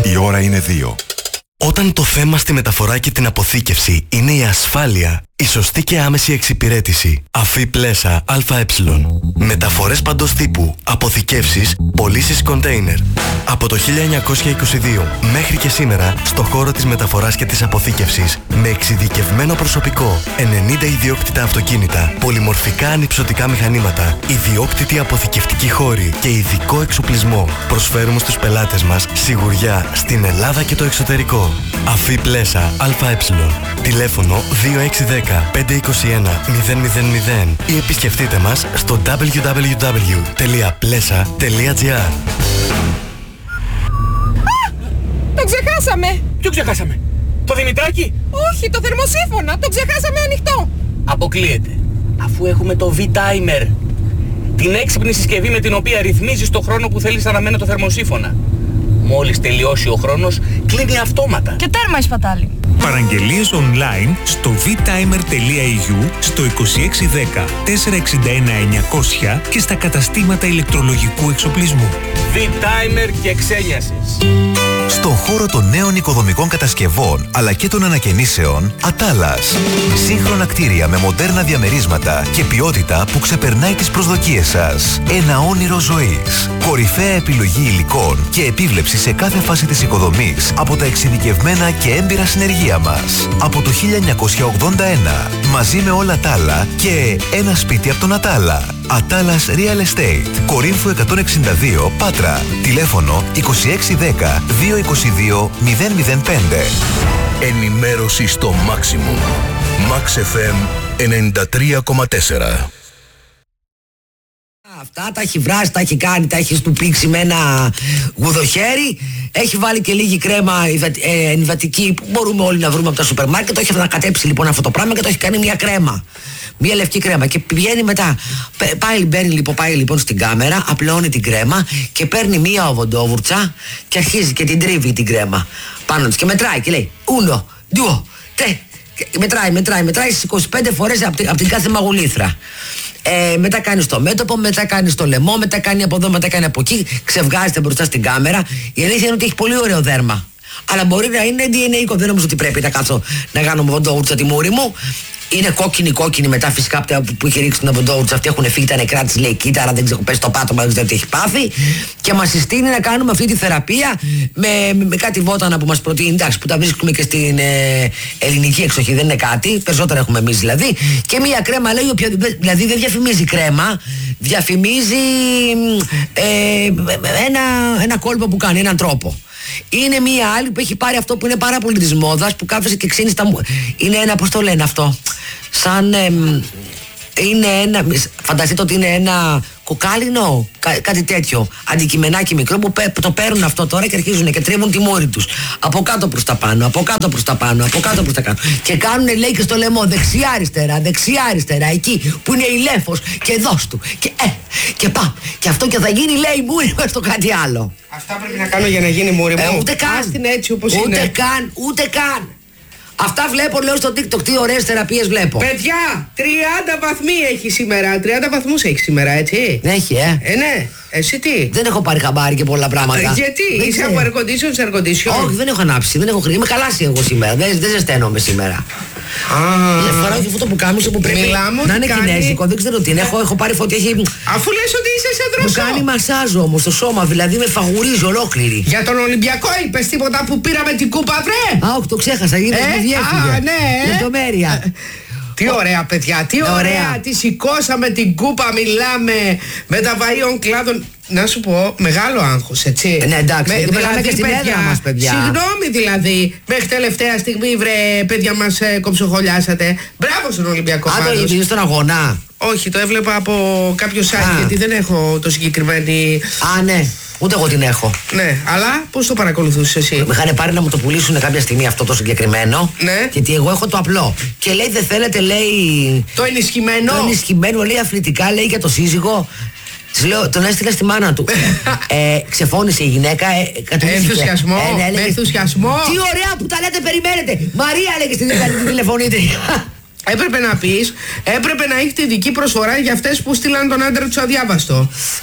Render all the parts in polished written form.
Η ώρα είναι 2. Όταν το θέμα στη μεταφορά και την αποθήκευση είναι η ασφάλεια, η σωστή και άμεση εξυπηρέτηση. Αφή Πλέσα ΑΕ. Μεταφορές παντός τύπου, αποθηκεύσεις, πωλήσεις κοντέινερ. Από το 1922 μέχρι και σήμερα, στο χώρο της μεταφοράς και της αποθήκευσης, με εξειδικευμένο προσωπικό, 90 ιδιόκτητα αυτοκίνητα, πολυμορφικά ανυψωτικά μηχανήματα, ιδιόκτητη αποθηκευτική χώρη και ειδικό εξοπλισμό, προσφέρουμε στους πελάτες μας σιγουριά στην Ελλάδα και το εξωτερικό. Αφή Πλέσα ΑΕ. Τηλέφωνο 2610 521 000 ή επισκεφτείτε μας στο www.plesa.gr. Το ξεχάσαμε! Ποιο ξεχάσαμε? Το Δημητράκι? Όχι, το θερμοσύφωνα! Το ξεχάσαμε ανοιχτό! Αποκλείεται. Αφού έχουμε το V-Timer. Την έξυπνη συσκευή με την οποία ρυθμίζεις το χρόνο που θέλεις να αναμένει το θερμοσύφωνα. Μόλις τελειώσει ο χρόνος, κλείνει αυτόματα. Και τέρμα η σπατάλη. Παραγγελίες online στο vtimer.eu, στο 2610 461 900 και στα καταστήματα ηλεκτρολογικού εξοπλισμού. V-Timer και ξένιασης. Στον χώρο των νέων οικοδομικών κατασκευών αλλά και των ανακαινήσεων, Ατάλας. Σύγχρονα κτίρια με μοντέρνα διαμερίσματα και ποιότητα που ξεπερνάει τις προσδοκίες σας. Ένα όνειρο ζωής. Κορυφαία επιλογή υλικών και επίβλεψη σε κάθε φάση της οικοδομής από τα εξειδικευμένα και έμπειρα συνεργεία μας. Από το 1981, μαζί με όλα τα άλλα και ένα σπίτι από τον Ατάλα. Ατάλας Real Estate. Κορίνθου 162, Πάτρα. Τηλέφωνο 2610 222 005. Ενημέρωση στο Maximum. Max FM 93,4. Αυτά τα έχει βράσει, τα έχει κάνει, τα έχει στουπίξει με ένα γουδοχέρι. Έχει βάλει και λίγη κρέμα ενυδατική που μπορούμε όλοι να βρούμε από τα σούπερ μάρκετ. Το έχει ανακατέψει λοιπόν αυτό το πράγμα και το έχει κάνει μια κρέμα. Μια λευκή κρέμα και πηγαίνει μετά. Πάει λοιπόν στην κάμερα, απλώνει την κρέμα και παίρνει μια οβοντόβουρτσα και αρχίζει και την τρίβει την κρέμα πάνω της και μετράει και λέει 1, 2, 3. Μετράει στις 25 φορές από την κάθε μαγουλήθρα. Μετά κάνει στο μέτωπο, μετά κάνει στο λαιμό, μετά κάνει από εδώ, μετά κάνει από εκεί. Ξεβγάζεται μπροστά στην κάμερα. Η αλήθεια είναι ότι έχει πολύ ωραίο δέρμα. Αλλά μπορεί να είναι DNA, δεν νομίζω ότι πρέπει να κάτσω να κάνω βοντόουρτσα τη μούρη μου. Είναι κόκκινη μετά φυσικά που είχε ρίξει την αβοντόουρτσα. Αυτοί έχουν φύγει τα νεκρά της, λέει κύτταρα, δεν ξέρω, πέσει το πάτωμα, δεν ξέρω τι έχει πάθει. Και μας συστήνει να κάνουμε αυτή τη θεραπεία με κάτι βότανα που μας προτείνει. Εντάξει, που τα βρίσκουμε και στην ελληνική εξοχή, δεν είναι κάτι. Περισσότερα έχουμε εμείς δηλαδή. Και μία κρέμα λέει, δηλαδή δεν διαφημίζει κρέμα, διαφημίζει ένα κόλπο που κάνει, έναν τρόπο. Είναι μία άλλη που έχει πάρει αυτό που είναι πάρα πολύ της μόδας, που κάθεσαι και ξύνεις τα μου. Είναι ένα, πώς το λένε αυτό, σαν είναι ένα, φανταστείτε ότι είναι ένα κοκάλινο, κάτι τέτοιο, αντικειμενάκι μικρό που το παίρνουν αυτό τώρα και αρχίζουν και τρίβουν τη μούρη τους από κάτω προς τα πάνω, από κάτω προς τα πάνω, από κάτω προς τα κάτω και κάνουν, λέει, και στο λαιμό δεξιά-αριστερά, εκεί που είναι η λέμφος και δώσ' του και πάμε και αυτό και θα γίνει, λέει, μούρη μας στο κάτι άλλο. Αυτά πρέπει να κάνω για να γίνει μούρη μου. Ούτε καν. Άστην έτσι όπως είναι. Ούτε καν. Αυτά βλέπω, λέω στο TikTok, τι ωραίες θεραπείες βλέπω. Παιδιά, 30 βαθμοί έχει σήμερα. 30 βαθμούς έχει σήμερα, έτσι. Έχει, ναι. Εσύ τι? Δεν έχω πάρει χαμπάρι και πολλά πράγματα. Γιατί? Είσαι από air condition σε air condition? Όχι, δεν έχω ανάψει, δεν έχω χρήμα. Είμαι καλάσι εγώ σήμερα. Δεν ζεσταίνομαι σήμερα. Φοράω και αυτό που κάμισο που πρέπει να είναι κινέζικο. Δεν ξέρω τι είναι. Έχω πάρει φωτιά. Αφού λες ότι είσαι σε δροσό. Μου κάνει μασάζ όμως στο σώμα, δηλαδή με φαγουρίζει ολόκληρη. Για τον Ολυμπιακό είπες τίποτα που πήραμε την κούπα, βρε? Όχι, το ξέχασα. Ναι. Λεπτομέρεια. Τι ωραία, παιδιά, τι ωραία. Τη σηκώσαμε την κούπα, μιλάμε με τα βαΐων κλάδων. Να σου πω, μεγάλο άγχος, έτσι. Ναι, εντάξει, δηλαδή, πήγαμε και στην έδρα μας, παιδιά. Συγγνώμη δηλαδή, μέχρι τελευταία στιγμή, βρε, παιδιά μας κοψοχολιάσατε. Μπράβο στον Ολυμπιακό πάντως. Το είδες στον αγώνα? Όχι, το έβλεπα από κάποιο site, γιατί δεν έχω το συγκεκριμένη. Ναι. Ούτε εγώ την έχω. Ναι, αλλά πώς το παρακολουθούσες εσύ? Με είχαν πάρει να μου το πουλήσουν κάποια στιγμή αυτό το συγκεκριμένο. Ναι. Γιατί εγώ έχω το απλό. Και λέει, δεν θέλετε, λέει. Το ενισχυμένο. Το ενισχυμένο, λέει, αθλητικά, λέει, για το σύζυγο. Της λέω, τον έστειλα στη μάνα του. Ξεφώνησε η γυναίκα. Ενθουσιασμό. Με ενθουσιασμό. Τι ωραία που τα λέτε, περιμένετε. Μαρία, λέγε στην τηλεφωνήτρια. Έπρεπε να πεις, έπρεπε να έχει τη δική προσφορά για αυτές που στείλαν τον άντρα τους αδιάβαστο.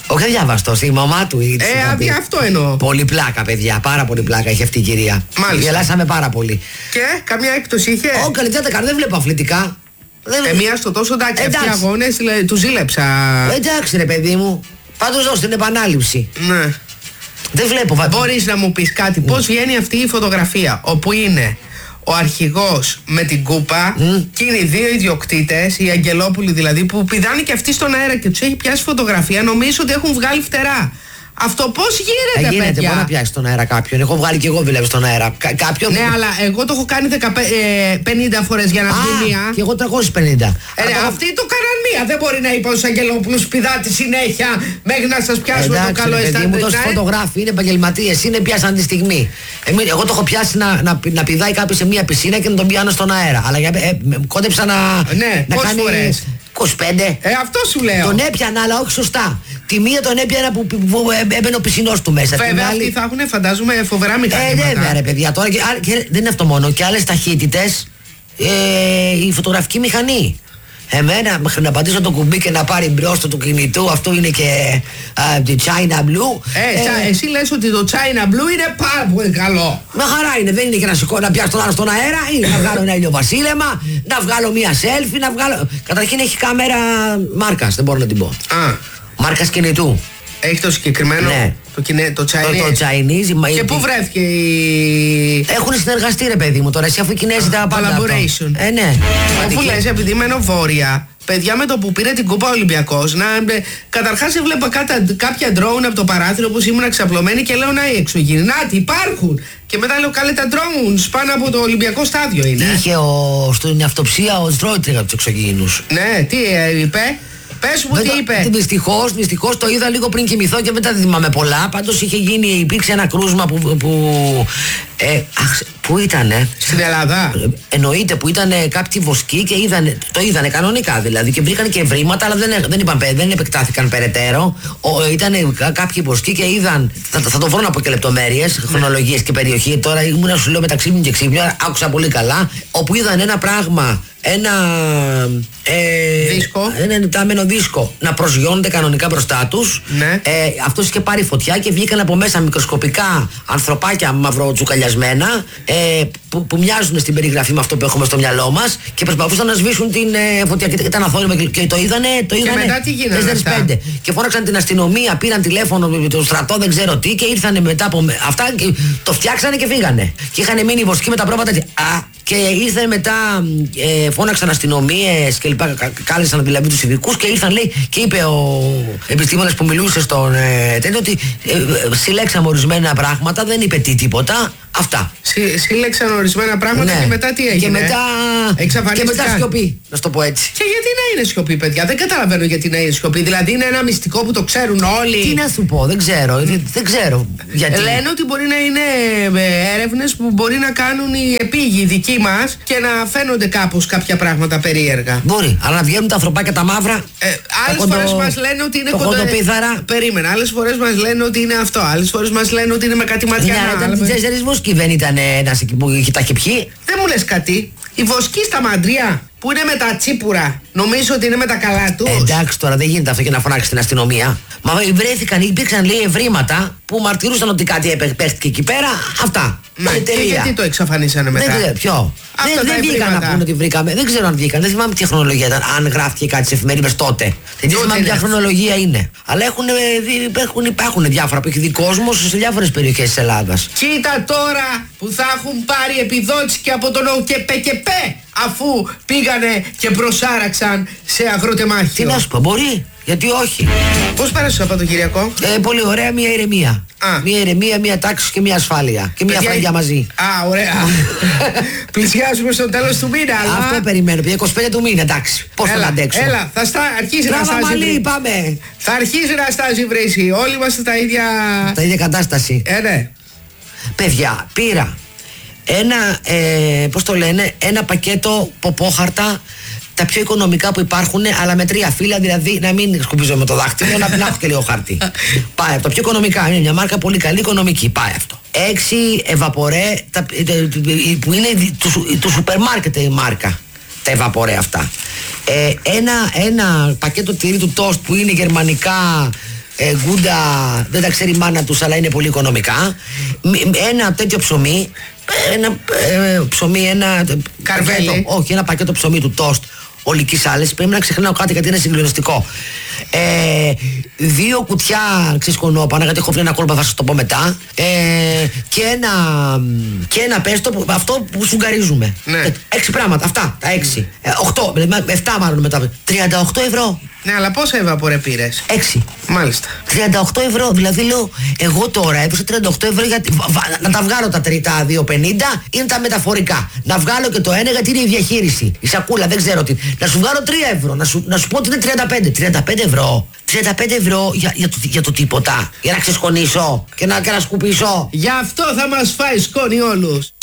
Όχι αδιάβαστο, η μαμά του. Αυτό εννοώ. Πολύ πλάκα, παιδιά. Πάρα πολύ πλάκα έχει αυτή η κυρία. Μάλιστα. Γελάσαμε πάρα πολύ. Και καμιά έκπτωση είχε. Όχι, καλύτερα τα κάνω, δεν βλέπω αθλητικά. Μία στο τόσο εντάξει. Αυτοί οι αγώνες του ζήλεψα. Εντάξει, ρε παιδί μου. Πάντως δώστε την επανάληψη. Ναι. Δεν βλέπω. Μπορείς να μου πεις κάτι, πώς βγαίνει αυτή η φωτογραφία όπου είναι ο αρχηγός με την κούπα και είναι οι δύο ιδιοκτήτες, οι Αγγελόπουλοι δηλαδή, που πηδάνε και αυτοί στον αέρα και τους έχει πιάσει φωτογραφία, νομίζω ότι έχουν βγάλει φτερά. Αυτό πώς γίνεται, γίνεται, παιδιά? Μπορεί να πιάσει στον αέρα κάποιον. Έχω βγάλει και εγώ δουλεύω στον αέρα. Κάποιον. Ναι, αλλά εγώ το έχω κάνει 50 φορές για να βγει μία. Και εγώ 350. Αυτοί το κάναν μία. Δεν μπορεί να είπε ως Αγγελόπουλος πηδάτε συνέχεια μέχρι να σας πιάσουμε το καλό αισθάνομαι. Τόσοι φωτογράφοι είναι επαγγελματίες, είναι πιάσαν τη στιγμή. Εγώ το έχω πιάσει να πηδάει κάποιος σε μία πισίνα και να τον πιάνω στον αέρα. Αλλά κόντεψα να κάνει. Φορές? 25. Αυτό σου λέω. Τον έπιανα, αλλά όχι σωστά. Τη μία τον έπιανα που έμπαινε ο πισινός του μέσα. Βέβαια, αυτοί θα έχουν, φαντάζομαι, φοβερά μηχανήματα. Βέβαια, ρε παιδιά. Τώρα και δεν είναι αυτό μόνο. Και άλλες ταχύτητες. Η φωτογραφική μηχανή. Εμένα, μέχρι να πατήσω το κουμπί και να πάρει μπροστά του κινητού, αυτό είναι και τη China Blue. Εσύ λες ότι το China Blue είναι πάρα πολύ καλό. Με χαρά είναι, δεν είναι και να πιάσω τον άλλο στον αέρα. Είναι να βγάλω ένα ηλιοβασίλεμα, να βγάλω μία selfie, να βγάλω. Καταρχήν έχει κάμερα μάρκας, δεν μπορώ να την πω. Μάρκας κινητού. Έχει το συγκεκριμένο. Ναι. Το Chinese. Το Chinese. Και πού βρέθηκε Έχουν συνεργαστεί, ρε παιδί μου, τώρα εσύ αφού οι Κινέζοι τα πάντα. Collaboration. Ναι. Αφού λες, επειδή μένω βόρεια, παιδιά, με το που πήρε την Κούπα Ολυμπιακός, καταρχάς έβλεπα κάποια drone από το παράθυρο που ήμουν ξαπλωμένη και λέω να οι εξωγήινοι. Νάτι, υπάρχουν! Και μετά λέω καλέ τα drones πάνω από το Ολυμπιακό στάδιο είναι. Είχε στην αυτοψία ο Στρόιτριγ από τους εξωγήινους. Ναι, τι είπε. Πες μου τι είπε. Δυστυχώς το είδα λίγο πριν κοιμηθώ και μετά δεν θυμάμαι πολλά. Πάντως υπήρξε ένα κρούσμα που ήτανε. Στην Ελλάδα. Εννοείται που ήταν κάποιοι βοσκοί και το είδανε κανονικά δηλαδή και βρήκαν και ευρήματα, αλλά δεν επεκτάθηκαν περαιτέρω. Ήταν κάποιοι βοσκοί και είδαν. Θα το βρω να πω και λεπτομέρειες, χρονολογίες και περιοχή. Τώρα ήμουν να σου λέω μεταξύ μου και ξύπνιο, άκουσα πολύ καλά. Όπου είδαν ένα πράγμα. Ένα νητάμενο δίσκο να προσγειώνεται κανονικά μπροστά τους. Ναι. Αυτός είχε πάρει φωτιά και βγήκαν από μέσα μικροσκοπικά ανθρωπάκια μαυροτσουκαλιασμένα που μοιάζουν στην περιγραφή με αυτό που έχουμε στο μυαλό μας και προσπαθούσαν να σβήσουν την φωτιά και ήταν αθόρυμα και το είδανε. Και μετά τι γίνανε αυτά? Και φώναξαν την αστυνομία, πήραν τηλέφωνο με το στρατό, δεν ξέρω τι, και ήρθανε μετά από αυτά και το φτιάξανε και φύγανε. Και είχαν μείνει βοσκοί με τα πρόβατα και ήρθαν μετά, φώναξαν αστυνομίες και λοιπά, κάλεσαν δηλαδή τους ειδικούς και ήρθαν, λέει, και είπε ο επιστήμονας που μιλούσε στον τέτοιο ότι συλλέξαμε ορισμένα πράγματα, δεν είπε τίποτα. Αυτά. Σύλλεξαν ορισμένα πράγματα, ναι. Και μετά τι έγινε? Και μετά σιωπή, να σου το πω έτσι. Και γιατί να είναι σιωπή, παιδιά? Δεν καταλαβαίνω γιατί να είναι σιωπή. Δηλαδή είναι ένα μυστικό που το ξέρουν όλοι. Τι να σου πω, δεν ξέρω. Δεν ξέρω γιατί. Λένε ότι μπορεί να είναι έρευνες που μπορεί να κάνουν οι επίγειοι δικοί μας και να φαίνονται κάπως κάποια πράγματα περίεργα. Μπορεί, αλλά να βγαίνουν τα ανθρωπάκια τα μαύρα. Άλλες φορές μας λένε ότι είναι κοντοπίθαρα. Περίμενα. Άλλες φορές μας λένε ότι είναι αυτό. Άλλες φορές μας λένε ότι είναι με κάτι ματιά. Βοσκοί δεν ήταν ένας εκεί που τα είχε πιει. Δεν μου λες κάτι. Οι βοσκοί στα μαντρία που είναι με τα τσίπουρα, νομίζω ότι είναι με τα καλά τους. Εντάξει, τώρα δεν γίνεται αυτό και να φωνάξει την αστυνομία. Μα υπήρξαν, λέει, ευρήματα που μαρτυρούσαν ότι κάτι παίχτηκε εκεί πέρα. Αυτά. Και γιατί το εξαφανίσανε μετά? Δεν ξέρω ποιο. Δεν βγήκαν να πούνε ότι βρήκαμε. Δεν ξέρω αν βγήκαν. Δεν θυμάμαι ποια χρονολογία ήταν. Αν γράφτηκε κάτι σε εφημερίδες τότε. Δεν θυμάμαι ποια χρονολογία είναι. Αλλά υπάρχουν διάφορα που έχει δει κόσμος σε διάφορες περιοχές της Ελλάδας. Κοίτα τώρα που θα έχουν πάρει επιδότηση και από τον ΟΚΕΠΕΚΕΠΕ αφού πήγανε και προσάραξαν σε αγροτεμάχιο. Τι να σου πω, μπορεί. Γιατί όχι. Πώς πέρασε το Σαββατοκυριακό? Πολύ ωραία, μια ηρεμία. Μια ηρεμία, μια τάξη και μια ασφάλεια. Και μια φραγιά μαζί. Ωραία. Πλησιάζουμε στο τέλος του μήνα. Αυτό περιμένω. 25 του μήνα, εντάξει. Πώς θα αντέξω? Έλα, θα αρχίσει να στάζει. Μαλλί, πάμε. Θα αρχίσει να στάζει βρύση. Όλοι είμαστε τα ίδια κατάσταση. Ναι. Παιδιά, πήρα ένα πακέτο ποπόχαρτα, τα πιο οικονομικά που υπάρχουν, αλλά με 3 φύλλα, δηλαδή να μην σκουπίζω με το δάχτυλο, να έχω και λίγο χαρτί. Πάει αυτό. Πιο οικονομικά. Είναι μια μάρκα πολύ καλή, οικονομική. Πάει αυτό. 6 Ευαπορέ, που είναι του σούπερ μάρκετ η μάρκα. Τα Ευαπορέ αυτά. Ένα πακέτο τυρί του τόστ που είναι γερμανικά, γκούντα, δεν τα ξέρει η μάνα τους, αλλά είναι πολύ οικονομικά. Ένα τέτοιο ψωμί, ένα Καρβέλι. πακέτο, όχι, ένα πακέτο ψωμί του τόστ ολικής άλεσης, πρέπει να ξεχνάω κάτι γιατί είναι συγκλονιστικό. 2 κουτιά ξεσκονόπανα, γιατί έχω βρει ένα κόλπα, θα σας το πω μετά. Και ένα πέστο, αυτό που σουγκαρίζουμε. Ναι. 6 πράγματα, αυτά, τα 6. 7 μάλλον μετά. 38 ευρώ. Ναι, αλλά πόσα ευαπορέ πήρες? 6. Μάλιστα. 38 ευρώ, δηλαδή λέω, εγώ τώρα έδωσα 38 ευρώ γιατί να τα βγάλω τα τρίτα 2,50 είναι τα μεταφορικά. Να βγάλω και το ένα γιατί είναι η διαχείριση. Η σακούλα, δεν ξέρω τι. Να σου βγάλω 3 ευρώ, να σου πω ότι είναι 35. 35 ευρώ. 35 ευρώ για το τίποτα. Για να ξεσκονίσω και να σκουπίσω. Γι' αυτό θα μας φάει σκόνη όλους.